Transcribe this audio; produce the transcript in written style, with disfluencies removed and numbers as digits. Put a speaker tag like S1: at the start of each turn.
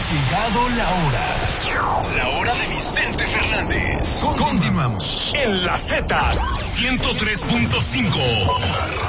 S1: llegado la hora. La hora de Vicente Fernández. Continuamos en la Z 103.5.